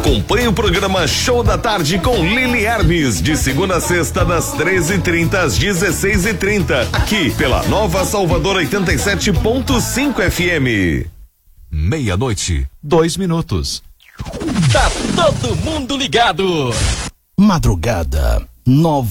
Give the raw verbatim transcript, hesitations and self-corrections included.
Acompanhe o programa Show da Tarde com Lili Hermes, de segunda a sexta, das treze e trinta às dezesseis e trinta, aqui pela Nova Salvador oitenta e sete ponto cinco F M. Meia-noite, dois minutos. Tá todo mundo ligado. Madrugada Nova